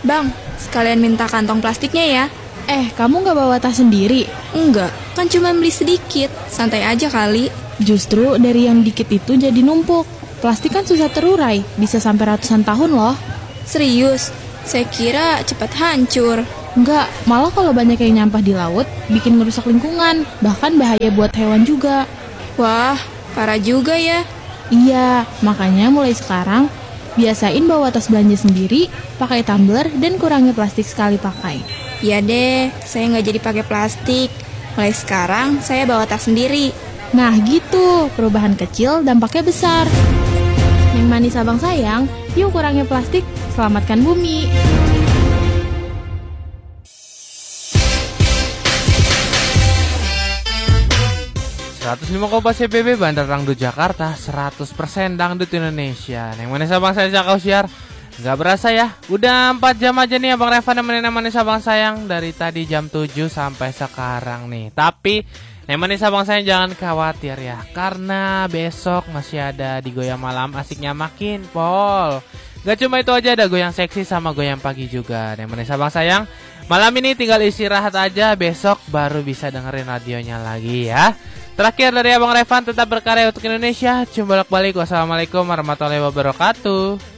Bang, sekalian minta kantong plastiknya ya. Kamu nggak bawa tas sendiri? Enggak, kan cuma beli sedikit. Santai aja kali. Justru dari yang dikit itu jadi numpuk. Plastik kan susah terurai, bisa sampai ratusan tahun loh. Serius, saya kira cepat hancur. Enggak, malah kalau banyak yang nyampah di laut, bikin ngerusak lingkungan, bahkan bahaya buat hewan juga. Wah, parah juga ya. Iya, makanya mulai sekarang, biasain bawa tas belanja sendiri, pakai tumbler, dan kurangi plastik sekali pakai. Ya deh, saya nggak jadi pakai plastik. Mulai sekarang, saya bawa tas sendiri. Nah gitu, perubahan kecil dampaknya besar. Yang manis abang sayang, yuk kurangi plastik, selamatkan bumi. CBB Bandar Dangdut Jakarta, 100% dangdut Indonesia. Yang manis abang saya Cakau Siar. Gak berasa ya, udah 4 jam aja nih Abang Reva nemenin yang manis abang sayang. Dari tadi jam 7 sampai sekarang nih. Tapi yang manis abang sayang jangan khawatir ya, karena besok masih ada di Goyang Malam, asiknya makin pol. Gak cuma itu aja, ada goyang seksi sama goyang pagi juga. Yang manis abang sayang, malam ini tinggal istirahat aja, besok baru bisa dengerin radionya lagi ya. Terakhir dari Abang Revan, tetap berkarya untuk Indonesia. Cuma bolak-balik. Wassalamualaikum warahmatullahi wabarakatuh.